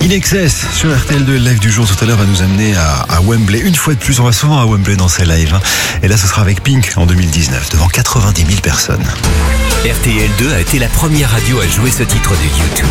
In Excess sur RTL2, le live du jour tout à l'heure va nous amener à Wembley. Une fois de plus, on va souvent à Wembley dans ces lives. Et là, ce sera avec Pink en 2019, devant 90 000 personnes. RTL2 a été la première radio à jouer ce titre de YouTube.